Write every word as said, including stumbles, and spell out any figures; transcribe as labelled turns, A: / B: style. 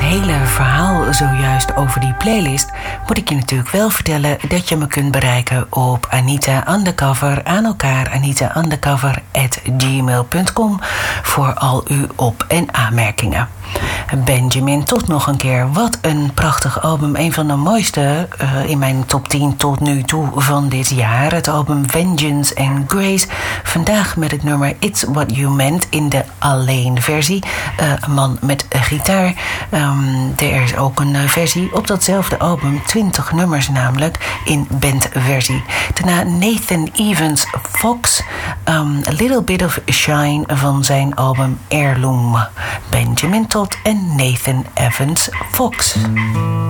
A: hele verhaal zojuist over die playlist, moet ik je natuurlijk wel vertellen dat je me kunt bereiken op Anita Undercover, aan elkaar anita undercover at gmail dot com, voor al uw op- en aanmerkingen. Benjamin, tot nog een keer. Wat een prachtig album. Een van de mooiste uh, in mijn top tien tot nu toe van dit jaar. Het album Vengeance and Grace. Vandaag met het nummer It's What You Meant in de alleen versie. Uh, een man met een gitaar. Um, er is ook een versie op datzelfde album. twintig nummers namelijk in bandversie. Daarna Nathan Evans Fox. Um, A Little Bit of Shine van zijn album Heirloom. Benjamin Todd en Nathan Evans Fox.